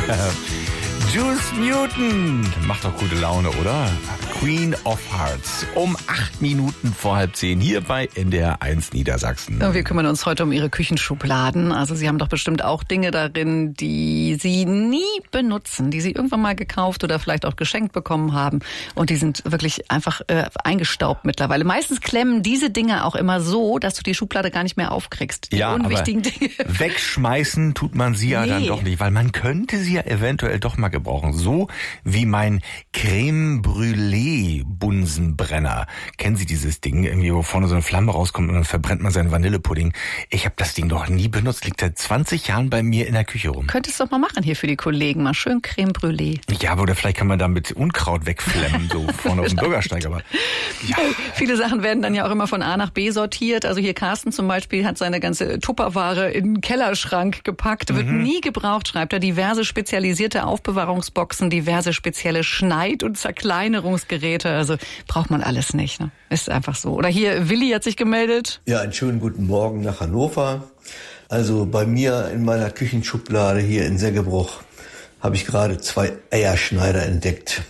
Juice Newton. Macht doch gute Laune, oder? Queen of Hearts. Um 8 Minuten vor 9:30 hier bei NDR 1 Niedersachsen. Wir kümmern uns heute um Ihre Küchenschubladen. Also Sie haben doch bestimmt auch Dinge darin, die Sie nie benutzen, die Sie irgendwann mal gekauft oder vielleicht auch geschenkt bekommen haben. Und die sind wirklich einfach eingestaubt mittlerweile. Meistens klemmen diese Dinge auch immer so, dass du die Schublade gar nicht mehr aufkriegst. Die unwichtigen Dinge. Wegschmeißen tut man sie ja dann doch nicht, weil man könnte sie ja eventuell doch mal gebrauchen. So wie mein Creme Brûlée Bunsenbrenner. Kennen Sie dieses Ding, irgendwie, wo vorne so eine Flamme rauskommt und dann verbrennt man seinen Vanillepudding? Ich habe das Ding doch nie benutzt. Liegt seit 20 Jahren bei mir in der Küche rum. Könntest du doch mal machen hier für die Kollegen. Mal schön Creme Brûlée. Ja, oder vielleicht kann man da mit Unkraut wegflemmen, so vorne auf dem Bürgersteig. Aber ja. Viele Sachen werden dann ja auch immer von A nach B sortiert. Also hier Carsten zum Beispiel hat seine ganze Tupperware in den Kellerschrank gepackt. Wird nie gebraucht, schreibt er. Diverse spezialisierte Aufbewahrungsboxen, diverse spezielle Schneid- und Zerkleinerungsgeräte. Also braucht man alles nicht. Ne? Ist einfach so. Oder hier, Willi hat sich gemeldet. Ja, einen schönen guten Morgen nach Hannover. Also bei mir in meiner Küchenschublade hier in Seggebruch habe ich gerade 2 Eierschneider entdeckt.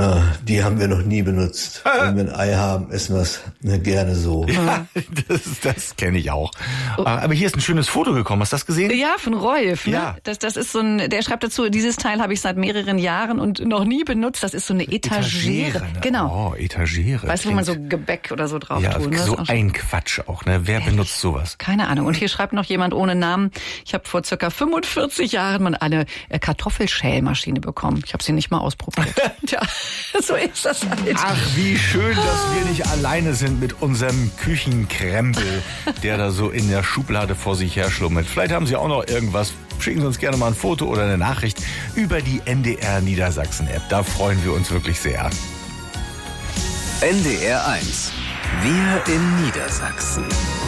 Die haben wir noch nie benutzt. Wenn wir ein Ei haben, essen wir es gerne so. Ja, das kenne ich auch. Aber hier ist ein schönes Foto gekommen. Hast du das gesehen? Ja, von Rolf. Ne? Ja. Das ist so ein, der schreibt dazu, dieses Teil habe ich seit mehreren Jahren und noch nie benutzt. Das ist so eine Etagere. Ne? Genau. Oh, Etagere. Weißt du, wo man so Gebäck oder so drauf ja, tut? Ne? So ein Quatsch auch. Ne? Wer benutzt sowas? Keine Ahnung. Und hier schreibt noch jemand ohne Namen. Ich habe vor circa 45 Jahren mal eine Kartoffelschälmaschine bekommen. Ich habe sie nicht mal ausprobiert. Tja, so ist das halt. Ach, wie schön, dass wir nicht alleine sind mit unserem Küchenkrempel, der da so in der Schublade vor sich her schlummert. Vielleicht haben Sie auch noch irgendwas. Schicken Sie uns gerne mal ein Foto oder eine Nachricht über die NDR Niedersachsen App. Da freuen wir uns wirklich sehr. NDR 1. Wir in Niedersachsen.